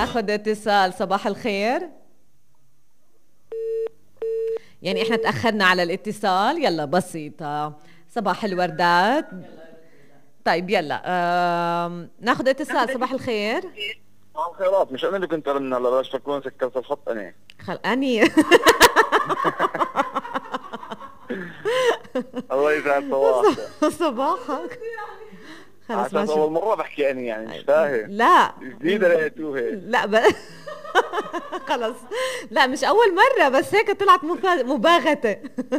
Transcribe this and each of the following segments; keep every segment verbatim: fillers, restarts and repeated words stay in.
ناخد اتصال. صباح الخير. يعني احنا تأخرنا على الاتصال. يلا بسيطة. صباح الوردات. طيب يلا آم، ناخد اتصال. صباح الخير. صباح الخيرات. مش انا اللي كنت ارن هلا، بلاش تكون سكرت الخط انا. خل اني الله يسعد صباحك. صباحك. على خلص اساس ماشي. اول مره بحكي انا، يعني مش فاهم. لا جديده لقيتوها. لا ب... خلص. لا مش أول مرة، بس هيك طلعت مفا... مباغتة.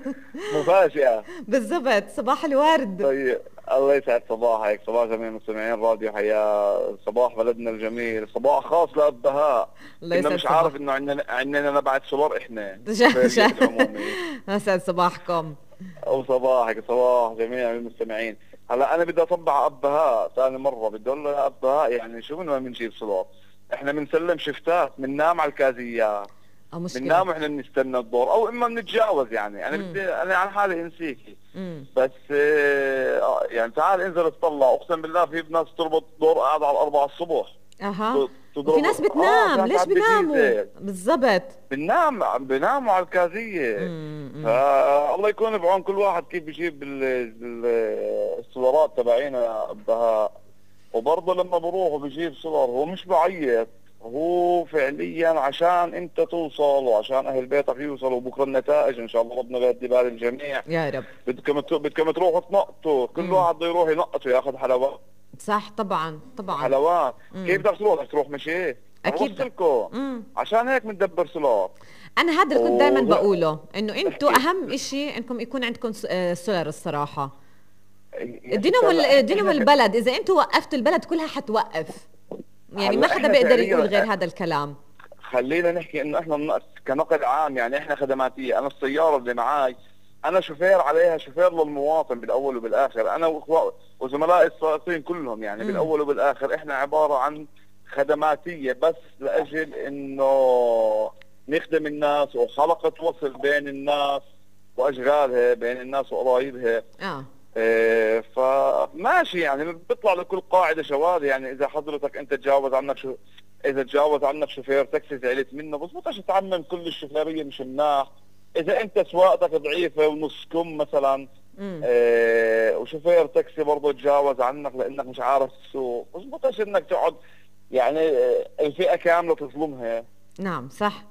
مفاجئه. بالضبط. صباح الورد. طيب الله يسعد صباحك، صباح جميع مستمعين راديو حياه، صباح بلدنا الجميل، صباح خاص لأبهاء. الله كنا يسعد مش عارف صباح. انه عندنا عندنا نبعة سولار احنا شا شا خيرية العمومي. يسعد صباحكم. او صباحك صباح جميع المستمعين. هلا انا بدي اطبع ابهاء ثاني مره، بدي اقول له يا ابهاء يعني شو من وين بنجيب سولار؟ احنا بنسلم شفتات، بننام على الكازيات، اه مشكلة. بننام واحنا بنستنى الدور، او اما بنتجاوز. يعني انا امم بدي انا عن حالي انسيكي. امم بس آه، يعني تعال انزل اطلع، اقسم بالله في ناس تربط دور قاعد على الاربعة الصبح. اها. ت- وفي تضرب ناس اه بتنام. عشان ليش تعبي بيناموا؟ ديزل. بالضبط. بننام بناموا على الكازية. امم فالله يكون بعون كل واحد كيف بيجيب ال- ال- السولارات تبعينا ابها. وبرضه لما بروح وبيجيب سولار هو مش بعيط، هو فعليا عشان انت توصل وعشان اهل بيتك يوصلوا بكره النتائج ان شاء الله ربنا بيهدي بال الجميع. يا رب. بدكم ترو- بدكم تروحوا تنقطوا، كل امم واحد بده يروح ينقط وياخذ حلوات. صح. طبعا طبعا. حلوات. كيف امم بدك تروح؟ بدك تروح مشي؟ رح اكيد. وصلكم. امم عشان هيك بندبر سولار. انا هذا اللي كنت دائما و بقوله، انه انتوا احكي. اهم اشي انكم يكون عندكم س- آه، سولار الصراحة. يا ست دينامو هلا ال- احنا دينامو احنا ك... البلد، اذا انتوا وقفتوا البلد كلها حتوقف. يعني ما هلا حدا احنا بيقدر يقول فعليا غير هذا الكلام. خلينا نحكي انه احنا النقص كنقل عام، يعني احنا خدماتيه. انا السياره اللي معاي انا شوفير عليها، شوفير للمواطن بالاول وبالاخر. انا وإخوة- وزملائي السائقين كلهم يعني امم بالاول وبالاخر احنا عباره عن خدماتيه، بس لاجل انه نخدم الناس وحلقه وصل بين الناس واشغالها، بين الناس وقرايبها. اه إيه، فماشي يعني بيطلع لكل قاعده شواذ. يعني اذا حضرتك انت تجاوز عنك شو، اذا تجاوز عنك شوفير تاكسي زعلت منه، بس ما تجي تعمم كل الشوفيريه مش مناح. اذا انت سواقتك ضعيفه ونص كم مثلا، امم إيه، وشوفير تاكسي برضه تجاوز عنك لانك مش عارف تسوق، بس ما تجي انك تقعد يعني إيه، الفئه كامله تظلمها. نعم صح.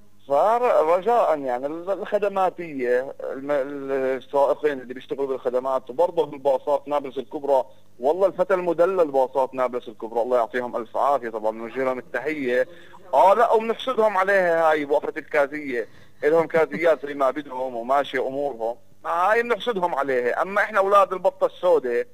فرجاء يعني الخدماتية، الم- السائقين اللي بيشتغلوا بالخدمات وبرضه بالباصات نابلس الكبرى. والله الفتى المدلل باصات نابلس الكبرى الله يعطيهم الف عافية، طبعا بنوجه لهم التحية. اه لا وبنحسدهم عليها هاي وقفة الكازية، لهم كازيات زي ما بدهم وماشية امورهم. هاي بنحسدهم عليها. اما احنا اولاد البطة السوداء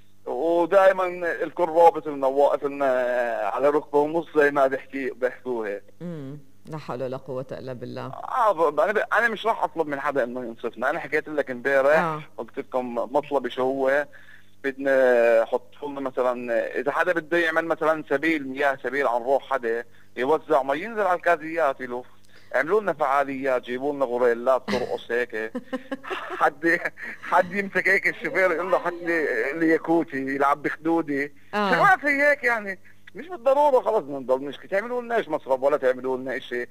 ودائما الكل رابط لنا واقف لنا على ركبه ونص زي ما بيحكي بيحكوها. امم لا حول ولا قوة الا بالله. آه انا ب... انا مش راح اطلب من حدا انه ينصفنا. انا حكيت لك اه امبارح قلت لكم مطلبي شو هو. بدنا حطوا لنا مثلا اذا حدا بده يعمل مثلا سبيل مياه، سبيل عن روح حدا يوزع مي، ينزل على الكازيات يلف. اعملوا لنا فعاليات، جيبوا لنا غوريلات ترقص هيك. حد حد يمسك هيك الشوفير يقول له حط لي لي ياكوتي يلعب بخدودي، اه شغلات زي هيك يعني. مش بالضروره خلص نضل نشكي، تعملوا لناش مصرف ولا تعملوا لنا شيء،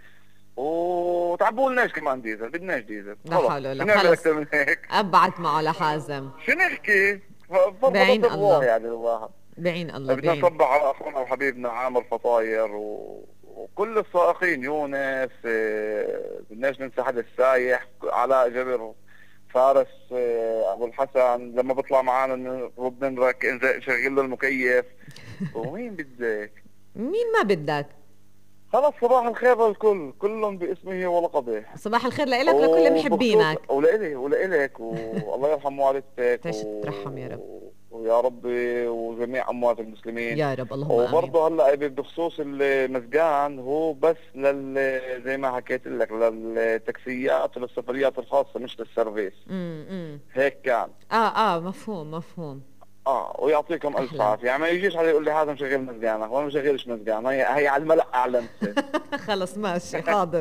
وتعبوا لناش كمان ديزل. بدناش ديزل لا خلص. حول شو ولا. نعمل خلص اكثر من هيك؟ ابعت معه لحازم. شو نحكي؟ فرفضت بعين الروح الله. يعني الواحد. بعين الله. بدنا بعين. نصبح على اخونا وحبيبنا عامر فطاير و... وكل السائقين، يونس آه، بدناش ننسى حدا، السايح علاء جبر، فارس آه، ابو الحسن لما بيطلع معنا نرد نرك انزل شغل له المكيف. ومين بدك؟ مين ما بدك. خلص صباح الخير للكل، كلهم باسمه ولقبه. صباح الخير لإلك ولكل وبخصوص محبينك. ولإلي ولإلك والله يرحم والدتك تعيش ترحم يا رب. و... ويا ربي وجميع اموات المسلمين. يا رب اللهم امين. وبرضه هلا بخصوص المزقان هو بس لل زي ما حكيت لك للتاكسيات وللسفريات الخاصه مش للسيرفيس. امم هيك كان. اه اه مفهوم مفهوم. اه ويعطيكم الف احلى. عافيه. يعني ما يجيش حدا يقول لي هذا مشغل مزقانك وانا مشغلش مزقان، هي هي على الملأ اعلنت. خلص ماشي حاضر.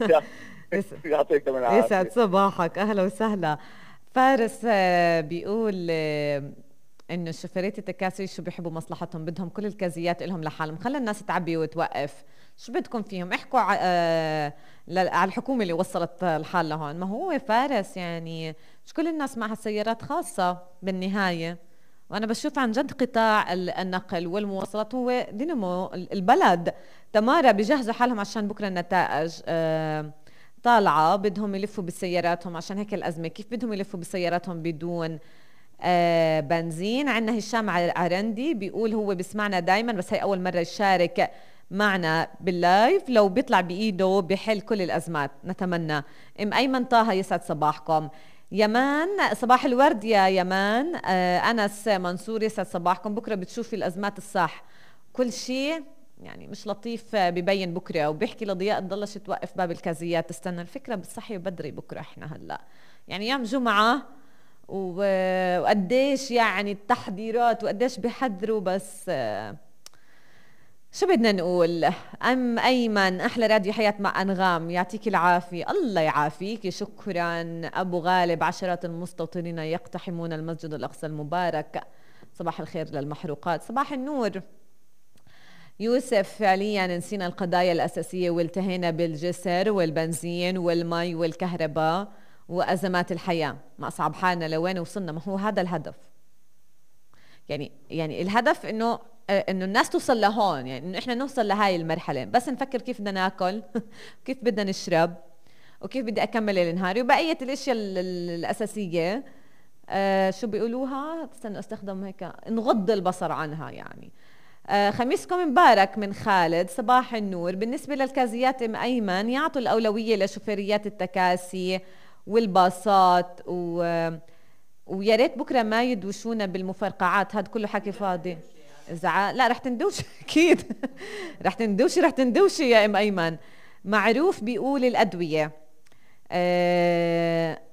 يس- يعطيكم يسعد العافيه. صباحك. اهلا وسهلا. فارس آه، بيقول آه، انه شوفيرات التكاسي شو بيحبوا مصلحتهم، بدهم كل الكازيات لهم لحالهم، خلى الناس تعبي وتوقف. شو بدكم فيهم؟ احكوا ع- آه على الحكومه اللي وصلت الحال لهون. ما هو فارس يعني، مش كل الناس معها سيارات خاصه بالنهايه. وانا بشوف عن جد قطاع ال- النقل والمواصلات هو دينامو ال- البلد. تمارا بيجهزوا حالهم عشان بكره النتائج آه طالعه، بدهم يلفوا بسياراتهم عشان هيك الازمه. كيف بدهم يلفوا بسياراتهم بدون آه بنزين؟ عندنا هشام ع- عرندي بيقول هو بيسمعنا دايما، بس هي اول مره يشارك معنا باللايف. لو بيطلع بايده بحل كل الازمات نتمنى. ام ايمن طه يسعد صباحكم. يمان صباح الورد يا يمان. آه انس منصور يسعد صباحكم. بكره بتشوفي الازمات الصح، كل شيء يعني مش لطيف آه، ببين بكره. وبيحكي لضياء تضلش توقف باب الكازيات، تستنى الفكره بالصحي وبدري بكره. احنا هلا يعني يوم جمعه و- وقديش يعني التحضيرات وقديش بيحضروا، بس آه، شو بدنا نقول. أم أيمن أحلى راديو حياة مع أنغام، يعطيك العافية. الله يعافيك، شكرا أبو غالب. عشرات المستوطنين يقتحمون المسجد الأقصى المبارك. صباح الخير للمحروقات، صباح النور. يوسف فعليا نسينا القضايا الأساسية والتهينا بالجسر والبنزين والمي والكهرباء وأزمات الحياة. ما أصعب حالنا لوين وصلنا. ما هو هذا الهدف يعني. يعني الهدف انه آه، انه الناس توصل لهون، يعني انه احنا نوصل لهاي المرحله، بس نفكر كيف بدنا ناكل كيف بدنا نشرب وكيف بدي اكمل النهار وبقيه الاشياء ال- ال- الاساسيه. آه شو بيقولوها، استنى استخدم هيك، نغض البصر عنها يعني. آه خميسكم مبارك من خالد. صباح النور. بالنسبه للكازيات ام ايمن، يعطوا الاولويه لشوفيريات التكاسي والباصات و ويا ريت بكره ما يدوشونا بالمفرقعات. هاد كله حكي فاضي. زعاء لا رح تندوش اكيد رح تندوشي رح تندوشي يا ام ايمن. معروف بيقول الادويه. أه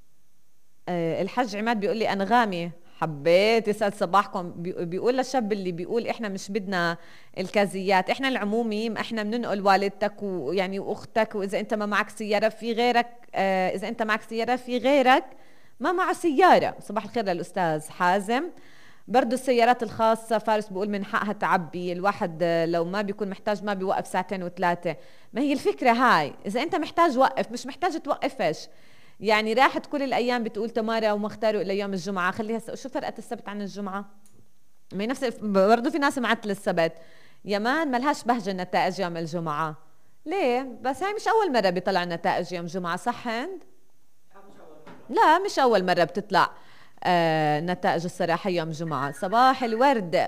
أه الحج عماد بيقول لي انغامي حبيت يسعد صباحكم. بي- بيقول للشاب اللي بيقول احنا مش بدنا الكازيات، احنا العمومي احنا بننقل والدتك ويعني واختك، واذا انت ما معك سياره في غيرك آه اذا انت معك سياره في غيرك ما معه سياره. صباح الخير للاستاذ حازم. برضو السيارات الخاصة فارس بيقول من حقها تعبي الواحد، آه، لو ما بيكون محتاج ما بيوقف ساعتين وثلاثة. ما هي الفكرة هاي، إذا أنت محتاج وقف، مش محتاج توقفش. يعني راحت كل الأيام بتقول تمارا وما اختاروا إلا يوم الجمعة، خليها س... شو فرقت السبت عن الجمعة؟ ما هي نفس برضو في ناس معتل السبت. يمان ملهاش بهجة النتائج يوم الجمعة. ليه؟ بس هاي مش أول مرة بيطلع نتائج يوم جمعة، صح هند؟ لا مش أول مرة بتطلع آه نتائج الصراحة يوم جمعة. صباح الورد.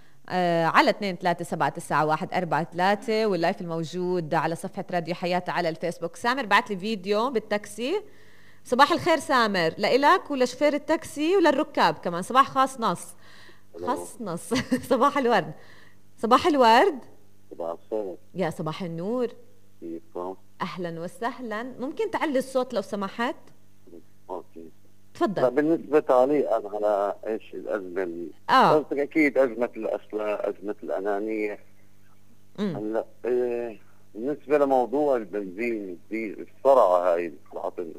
آه على اثنين ثلاثة سبعة تسعة واحد أربعة ثلاثة، واللايف الموجود على صفحة راديو حياة على الفيسبوك. سامر بعت لي فيديو بالتاكسي. صباح الخير سامر، لإلك ولشفير التاكسي وللركاب كمان. صباح خاص نص الو. خاص نص صباح الورد. صباح الورد. صباح الخير. يا صباح النور. كيفكم؟ أهلا وسهلا. ممكن تعلي الصوت لو سمحت؟ اوكي. لا تفضل. بالنسبة تعليقا على ايش الأزمة اللي اه قصدك، أكيد أزمة الأخلاق، أزمة الأنانية. امم هلا إيه بالنسبة لموضوع البنزين دي الصرعة هاي اللي طلعت لنا،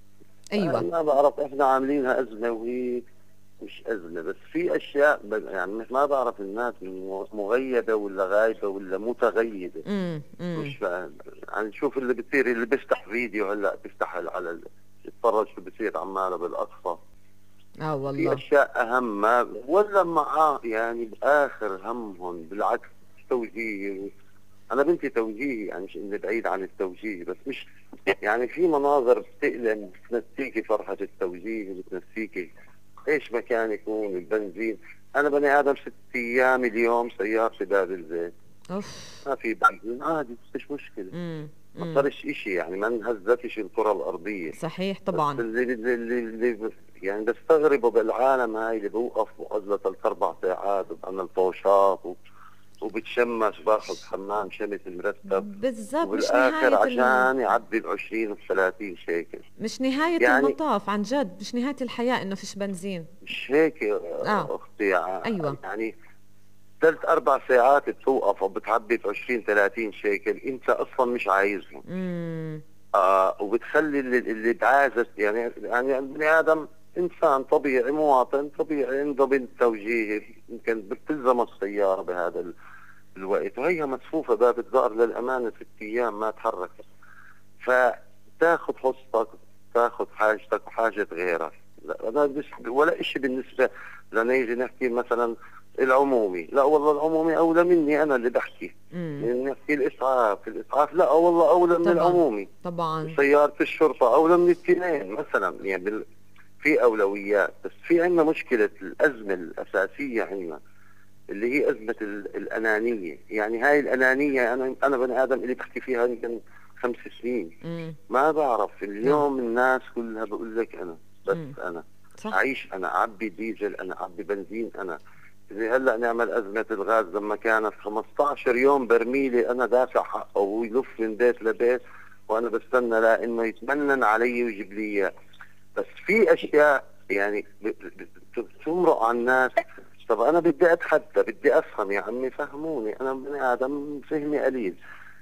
ايوه. ما بعرف احنا عاملينها أزمة وهي مش أزمة، بس في أشياء ب- يعني مش ما بعرف الناس مغيبة ولا غايبة ولا متغيبة. امم امم مش فاهم يعني. شوف اللي بتصير، اللي بيفتح فيديو هلا بيفتح على ال- يتفرج شو بصير عماله بالاقصى. اه في والله. اشياء اهم ما ولا معاه يعني باخر همهم، بالعكس توجيه. انا بنتي توجيهي يعني، مش اني بعيد عن التوجيه، بس مش يعني في مناظر بتألم بتنسيكي فرحة التوجيه وبتنسيكي ايش ما كان يكون البنزين. انا بني ادم ست ايام اليوم سيارتي باب الزيت، اوف. ما في بنزين عادي، مش مشكلة. امم ما امم صارش اشي يعني، ما انهزتش الكرة الارضية. صحيح بس طبعا. اللي, اللي, اللي, اللي يعني بستغربه بالعالم هاي اللي بوقف وعزلة ثلاث اربع ساعات وبعمل طوشات و- وبتشمس باخذ حمام شمس مرتب، بالضبط. مش وبالاخر نهاية ال... عشان يعبي ب عشرين و ثلاثين شيكل. مش نهاية يعني المطاف عن جد، مش نهاية الحياة انه فيش بنزين. مش هيك يا اه اختي، ايوه. يعني ثلاث اربع ساعات بتوقف وبتعبي ب عشرين ثلاثين شيكل، انت اصلا مش عايزهم. امم آه وبتخلي اللي, اللي بعازت يعني يعني البني ادم إنسان طبيعي، مواطن طبيعي، عنده بنت توجيهي يمكن بتلزم السيارة بهذا ال- الوقت، وهي مصفوفة باب الدار للأمانة ست أيام ما تحركت، فتاخذ حصتك، تاخذ حاجتك وحاجة غيرك. لا أنا بس ولا إشي بالنسبة لنيجي نحكي مثلا العمومي، لا والله العمومي أولى مني أنا اللي بحكي. امم نحكي الإسعاف، الإسعاف لا والله أولى من طبعا العمومي. طبعا. سيارة الشرطة أولى من الاثنين مثلا، يعني بال... في أولويات. بس في عندنا مشكلة الأزمة الأساسية عندنا اللي هي أزمة ال- الأنانية. يعني هاي الأنانية أنا أنا بني آدم اللي بحكي فيها يمكن خمس سنين امم ما بعرف. نعم. اليوم الناس كلها بقول لك أنا بس امم أنا صح. أعيش، أنا أعبي ديزل، أنا أعبي بنزين. أنا زي هلا نعمل أزمة الغاز لما كانت خمستاشر يوم برميلي أنا دافع حقه وهو يلف من بيت لبيت وأنا بستنى لا إنه يتمنن علي ويجيب لي إياه. بس في أشياء يعني ب- ب- ب- بتمرق على الناس. طب أنا بدي أتحدى، بدي أفهم، يا عمي فهموني، أنا بني آدم فهمي قليل.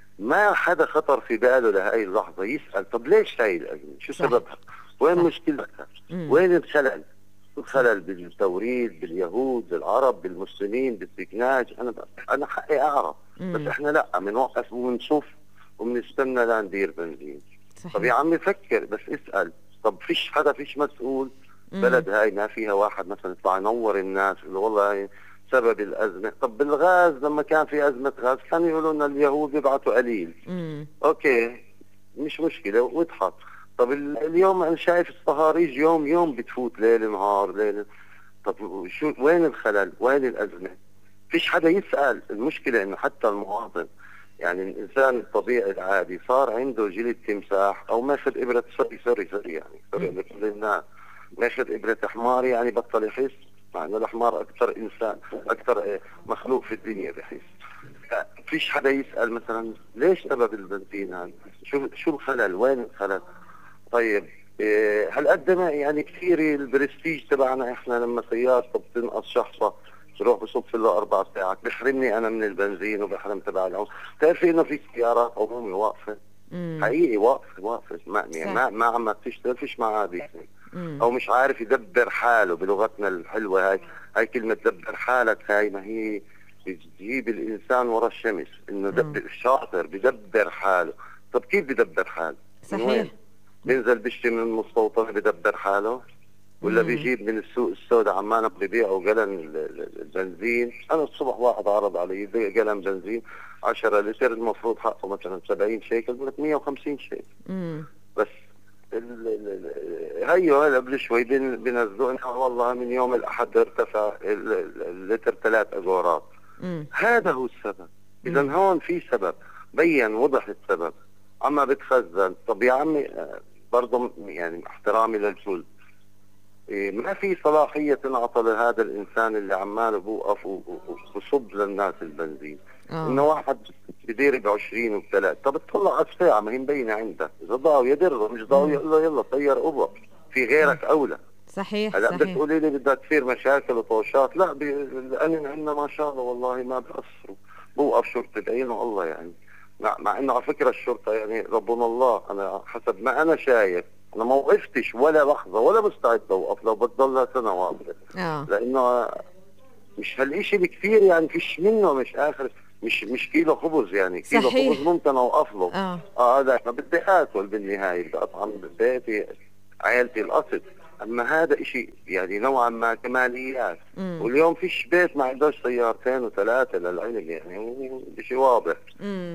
ما حدا خطر في باله لهي اللحظة يسأل طب ليش هاي الأزمة؟ شو صح سببها؟ وين صح. مشكلتها؟ امم وين الخلل؟ صح. الخلل بالتوريد، باليهود، بالعرب، بالمسلمين، بالسكناج. أنا أنا حقي أعرف. بس امم إحنا لا بنوقف وبنشوف وبنستنى لندير بنزين. طب يا صحيح. عمي فكر بس اسأل. طب فيش حدا، فيش مسؤول امم بلد هاي ما فيها واحد مثلا يطلع ينور الناس اللي والله هاي سبب الأزمة؟ طب بالغاز لما كان في أزمة غاز كانوا يقولوا لنا اليهود بيبعتوا قليل. امم اوكي مش مشكلة واضحك. طب ال- اليوم انا شايف الصهاريج يوم يوم بتفوت ليل نهار ليل. طب شو وين الخلل؟ وين الأزمة؟ فيش حدا يسأل. المشكلة انه حتى المواطن، يعني الانسان الطبيعي العادي صار عنده جلد تمساح او ماخذ ابرة سوري سوري سوري يعني سوري امم لكل الناس، ماخذ ابرة حمار يعني بطل يحس. مع انه الحمار اكثر انسان اكثر إيه، مخلوق في الدنيا بحس. فيش حدا يسأل مثلا ليش سبب البنزين هذا؟ شو شو الخلل؟ وين الخلل؟ طيب إيه هالقد ما يعني كثير البرستيج تبعنا احنا لما سيارته بتنقص شخصة بروح بصب له اربع ساعات بحرمني انا من البنزين وبحرم تبع العمر. بتعرفي انه في سيارات عمومي واقفة امم حقيقي، واقفة واقفة ما يعني صح. ما ما عم تشتغل، فيش معادي امم او مش عارف يدبر حاله بلغتنا الحلوة هاي. هاي كلمة دبر حالك هاي ما هي بتجيب الانسان ورا الشمس انه امم دبر شاطر بدبر حاله. طب كيف بدبر حاله؟ من وين؟ صحيح. بينزل بيشتري من المستوطنة بدبر حاله ولا امم بيجيب من السوق السوداء عمان ببيعوا قلم ال- ال- البنزين؟ انا الصبح واحد عرض علي قلم بنزين عشرة لتر المفروض حقه مثلا سبعين شيكل بقول لك مية وخمسين شيكل. امم بس ال- ال- ال- هيو هلا قبل شوي بين- بينزلوا والله من يوم الاحد ارتفع ال- ال- اللتر ثلاث اجورات. امم هذا هو السبب. اذا امم هون في سبب بين وضح السبب. عما بتخزن. طب يا عمي آه، برضه يعني احترامي للكل، إيه، ما في صلاحية تنعطى لهذا الإنسان اللي عماله بوقف و- و- وصب للناس البنزين. إنه اه واحد بدير بعشرين وبثلاث. طب اطلع على الساعة ما هي مبينة عندك، إذا ضاعوا يدر مش ضاعوا امم يلا يلا طير أبا في صح. غيرك أولى. صحيح هلا بدك صحيح. تقولي لي بدها تصير مشاكل وطوشات؟ لا ب- الأمن عندنا ما شاء الله والله ما بقصروا. بوقف شرطة بعينه الله يعني. مع, مع إنه على فكرة الشرطة يعني ربنا الله، أنا حسب ما أنا شايف أنا ما وقفتش ولا لحظة ولا مستعد أوقف لو بتضلها سنة واقفة. اه لأنه مش هالإشي بكثير يعني فيش منه مش آخر مش مش كيلو خبز يعني كيلو خبز صحيح. ممكن أوقف له. اه اه هذا انا بدي اكل بالنهايه بدي اطعم بيتي عائلتي القصد. اما هذا اشي يعني نوعا ما كماليات. امم واليوم فيش بيت ما عندوش سيارتين وثلاثه للعلم يعني اشي واضح. امم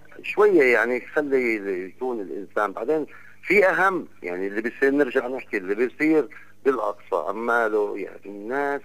فشويه يعني خلي يكون الانسان بعدين في اهم يعني اللي بيصير نرجع نحكي اللي بيصير بالاقصى عماله يعني الناس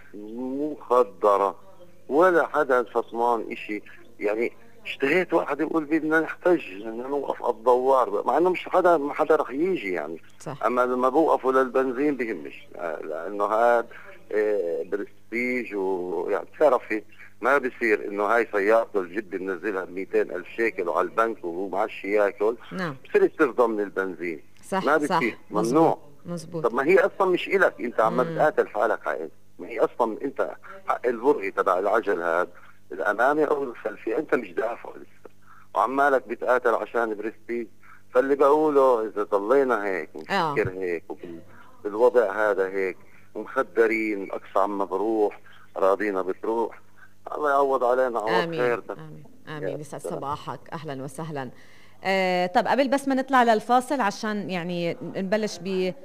مخدره ولا حدا فصمان اشي. يعني اشتهيت واحد يقول بدنا نحتاج بدنا نوقف على الدوار مع انه مش حدا ما حدا رح يجي يعني. صح. اما لما بوقفوا للبنزين بهمش آه، لانه هذا آه، برستيج ويعني بتعرفي ما بصير انه هاي سيارته الجد بنزلها ب مئتين ألف شيكل وعلى البنك وهو معشي ياكل نعم بصير ترضى من البنزين. صح ما صح بصير مزبوط ممنوع. مزبوط. طب ما هي اصلا مش الك انت عم امم بتقاتل حالك عادي. ما هي اصلا انت حق البرغي تبع العجل هذا الامامي او الخلفي انت مش دافعه لسه وعمالك بتقاتل عشان برستيج. فاللي بقوله اذا ضلينا هيك اه ونفكر هيك بالوضع هذا هيك ومخدرين أقصى عما بروح راضينا بتروح. الله يعوض علينا عوض آمين. خير بس. آمين آمين. يسعد صباحك، أهلا وسهلا. آه طب قبل بس ما نطلع للفاصل عشان يعني نبلش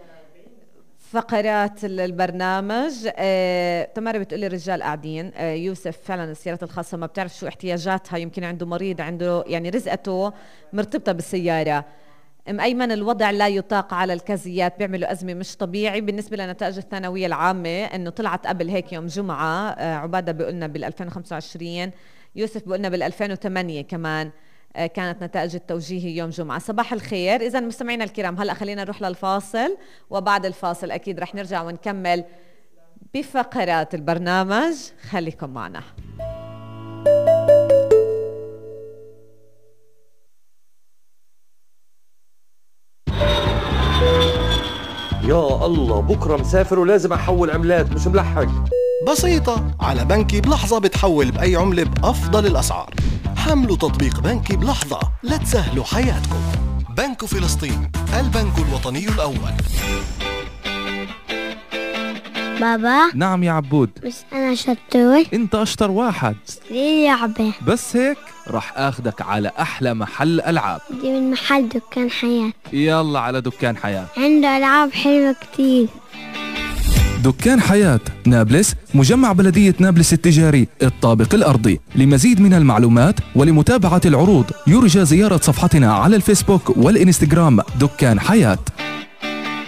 بفقرات البرنامج، آه تمارا بتقولي الرجال قاعدين. آه يوسف فعلا السيارات الخاصة ما بتعرف شو احتياجاتها، يمكن عنده مريض، عنده يعني رزقته مرتبطة بالسيارة. ام ايمن الوضع لا يطاق على الكازيات، بيعملوا ازمه مش طبيعي. بالنسبه لنتائج الثانويه العامه انه طلعت قبل هيك يوم جمعه، آه عباده بيقولنا بال ألفين وخمسة وعشرين، يوسف بيقولنا بال ألفين وثمانية كمان آه كانت نتائج التوجيهي يوم جمعه. صباح الخير. اذا مستمعينا الكرام هلا خلينا نروح للفاصل، وبعد الفاصل اكيد رح نرجع ونكمل بفقرات البرنامج، خليكم معنا. يا الله بكرة مسافر ولازم أحول عملات، مش ملحق. بسيطة، على بنكي بلحظة بتحول بأي عملة بأفضل الأسعار. حملوا تطبيق بنكي بلحظة لتسهلوا حياتكم. بنك فلسطين، البنك الوطني الأول. بابا. نعم يا عبود. بس أنا شطور. أنت أشطر واحد. ليه لعبة؟ بس هيك رح أخدك على أحلى محل ألعاب. دي من محل دكان حياة. يلا على دكان حياة، عنده ألعاب حلوة كتير. دكان حياة نابلس، مجمع بلدية نابلس التجاري الطابق الأرضي. لمزيد من المعلومات ولمتابعة العروض يرجى زيارة صفحتنا على الفيسبوك والإنستغرام دكان حياة.